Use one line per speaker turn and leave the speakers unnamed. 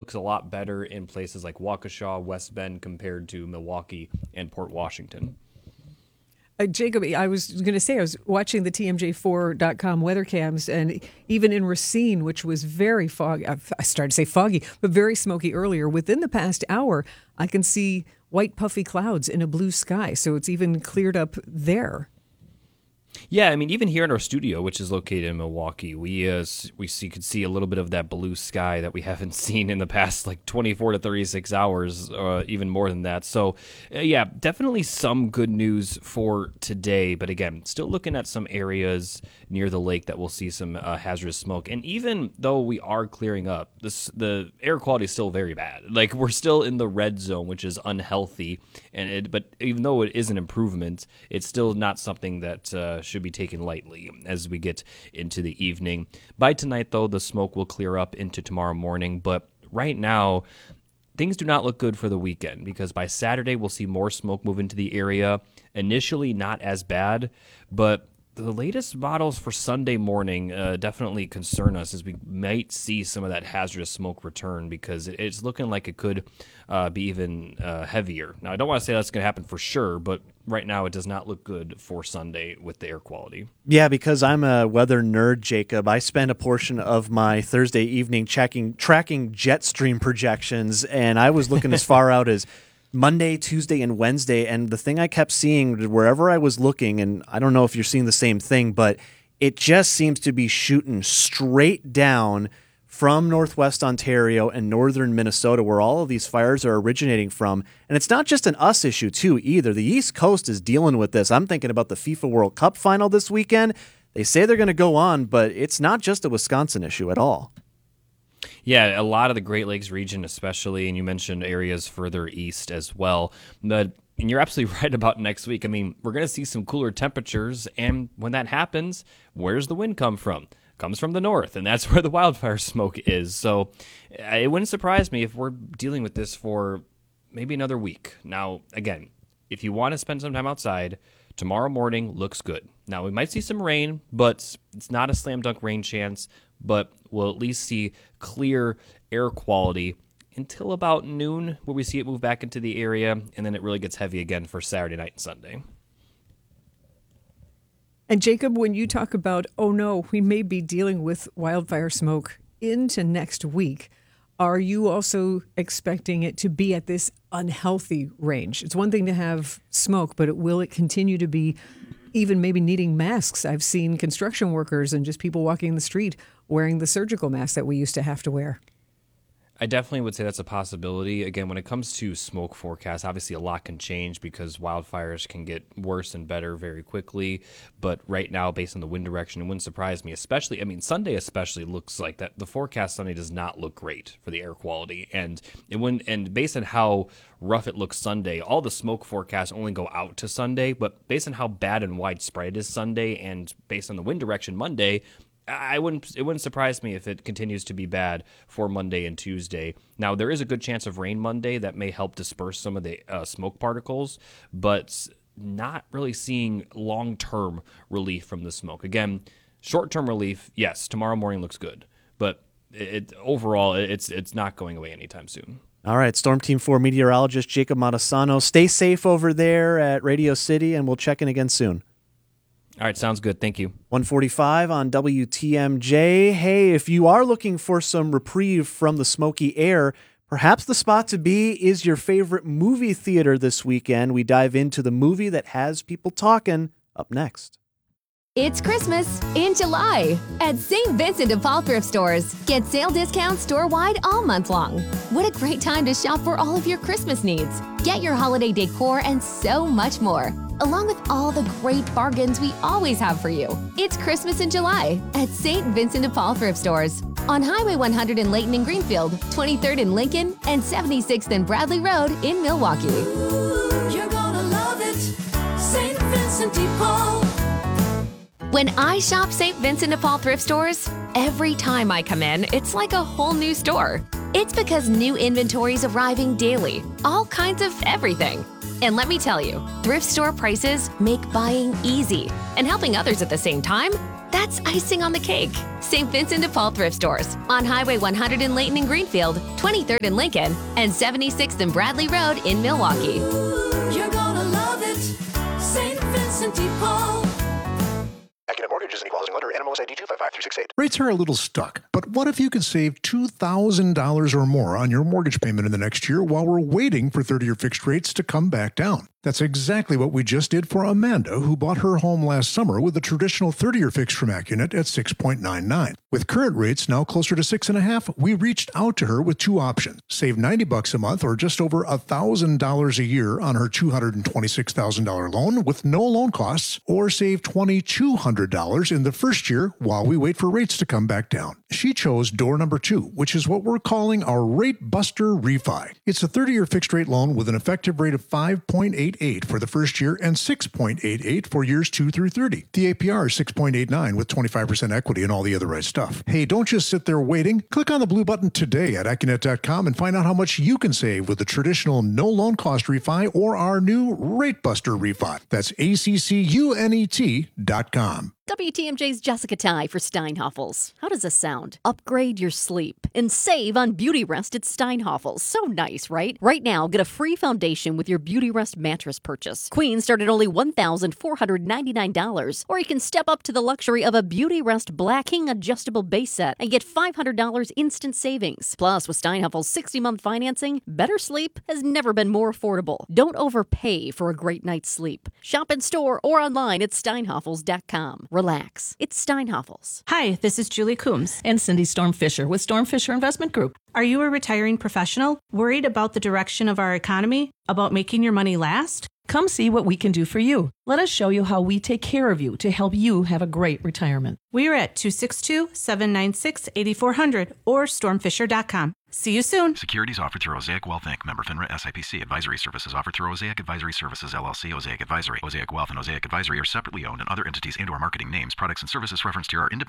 looks a lot better in places like Waukesha, West Bend compared to Milwaukee and Port Washington.
Jacob, I was going to say, I was watching the TMJ4.com weather cams, and even in Racine, which was very foggy, I started to say foggy, but very smoky earlier, within the past hour, I can see white puffy clouds in a blue sky. So it's even cleared up there.
Yeah, I mean, even here in our studio, which is located in Milwaukee, we could see a little bit of that blue sky that we haven't seen in the past like 24 to 36 hours, even more than that. So, yeah, definitely some good news for today. But again, still looking at some areas near the lake that will see some hazardous smoke. And even though we are clearing up, the air quality is still very bad. Like, we're still in the red zone, which is unhealthy. But even though it is an improvement, it's still not something that should be taken lightly as we get into the evening. By tonight, though, the smoke will clear up into tomorrow morning. But right now, things do not look good for the weekend, because by Saturday, we'll see more smoke move into the area. Initially, not as bad, but the latest models for Sunday morning definitely concern us, as we might see some of that hazardous smoke return, because it's looking like it could be even heavier. Now, I don't want to say that's going to happen for sure, but right now it does not look good for Sunday with the air quality.
Yeah, because I'm a weather nerd, Jacob. I spend a portion of my Thursday evening tracking jet stream projections, and I was looking as far out as Monday, Tuesday, and Wednesday, and the thing I kept seeing wherever I was looking, and I don't know if you're seeing the same thing, but it just seems to be shooting straight down from northwest Ontario and northern Minnesota, where all of these fires are originating from. And it's not just an us issue, too, either. The East Coast is dealing with this. I'm thinking about the FIFA World Cup final this weekend. They say they're going to go on, but it's not just a Wisconsin issue at all.
Yeah, a lot of the Great Lakes region especially, and you mentioned areas further east as well. And you're absolutely right about next week. I mean, we're going to see some cooler temperatures, and when that happens, where's the wind come from? It comes from the north, and that's where the wildfire smoke is. So it wouldn't surprise me if we're dealing with this for maybe another week. Now, again, if you want to spend some time outside, tomorrow morning looks good. Now, we might see some rain, but it's not a slam dunk rain chance, but we'll at least see clear air quality until about noon, where we see it move back into the area, and then it really gets heavy again for Saturday night and Sunday.
And Jacob, when you talk about, oh no, we may be dealing with wildfire smoke into next week, are you also expecting it to be at this unhealthy range? It's one thing to have smoke, but will it continue to be even maybe needing masks? I've seen construction workers and just people walking the street wearing the surgical masks that we used to have to wear.
I definitely would say that's a possibility. Again, when it comes to smoke forecasts, obviously a lot can change because wildfires can get worse and better very quickly. But right now, based on the wind direction, it wouldn't surprise me, especially, I mean, Sunday especially looks like that. The forecast Sunday does not look great for the air quality. And based on how rough it looks Sunday, all the smoke forecasts only go out to Sunday. But based on how bad and widespread it is Sunday, and based on the wind direction Monday, it wouldn't surprise me if it continues to be bad for Monday and Tuesday. Now, there is a good chance of rain Monday that may help disperse some of the smoke particles, but not really seeing long-term relief from the smoke. Again, short-term relief, yes, tomorrow morning looks good, but overall, it's not going away anytime soon.
All right, Storm Team 4 meteorologist Jacob Montesano, stay safe over there at Radio City, and we'll check in again soon.
All right, sounds good. Thank you.
1:45 on WTMJ. Hey, if you are looking for some reprieve from the smoky air, perhaps the spot to be is your favorite movie theater this weekend. We dive into the movie that has people talking up next.
It's Christmas in July at St. Vincent de Paul Thrift Stores. Get sale discounts store-wide all month long. What a great time to shop for all of your Christmas needs. Get your holiday decor and so much more, along with all the great bargains we always have for you. It's Christmas in July at St. Vincent de Paul Thrift Stores on Highway 100 in Layton and Greenfield, 23rd in Lincoln, and 76th and Bradley Road in Milwaukee.
Ooh, you're gonna love it, St. Vincent de Paul.
When I shop St. Vincent de Paul Thrift Stores, every time I come in, it's like a whole new store. It's because new inventory is arriving daily, all kinds of everything. And let me tell you, thrift store prices make buying easy, and helping others at the same time That's icing on the cake. St. Vincent de Paul Thrift Stores on Highway 100 in Layton and Greenfield, 23rd in Lincoln, and 76th and Bradley Road in Milwaukee.
Ooh, you're gonna love it. St. Vincent de Paul.
Accident Mortgages and Equal Housing Lender, NMLS ID 255368.
Rates are a little stuck, but what if you could save $2,000 or more on your mortgage payment in the next year while we're waiting for 30-year fixed rates to come back down? That's exactly what we just did for Amanda, who bought her home last summer with a traditional 30-year fix from Accunet at 6.99. With current rates now closer to 6.5, we reached out to her with two options. Save $90 a month or just over $1,000 a year on her $226,000 loan with no loan costs, or save $2,200 in the first year while we wait for rates to come back down. She chose door number 2, which is what we're calling our Rate Buster Refi. It's a 30-year fixed rate loan with an effective rate of 5.88 for the first year and 6.88 for years 2 through 30. The APR is 6.89 with 25% equity and all the other right stuff. Hey, don't just sit there waiting. Click on the blue button today at Accunet.com and find out how much you can save with the traditional no loan cost refi or our new Rate Buster Refi. That's ACCUNET.com.
WTMJ's Jessica Ty for Steinhoffels. How does this sound? Upgrade your sleep and save on Beauty Rest at Steinhoffels. So nice, right? Right now, get a free foundation with your Beauty Rest mattress purchase. Queen start at only $1,499, or you can step up to the luxury of a Beauty Rest Black King adjustable base set and get $500 instant savings. Plus, with Steinhoffels 60-month financing, better sleep has never been more affordable. Don't overpay for a great night's sleep. Shop in store or online at steinhoffels.com. Relax. It's Steinhoffels.
Hi, this is Julie Coombs and Cindy Storm Fisher with Storm Fisher Investment Group. Are you a retiring professional worried about the direction of our economy, about making your money last? Come see what we can do for you. Let us show you how we take care of you to help you have a great retirement. We are at 262-796-8400 or stormfisher.com. See you soon.
Securities offered through Osaic Wealth Inc. Member FINRA SIPC. Advisory services offered through Osaic Advisory Services LLC. Osaic Advisory, Osaic Wealth, and Osaic Advisory are separately owned, and other entities and/or marketing names, products, and services referenced here are independent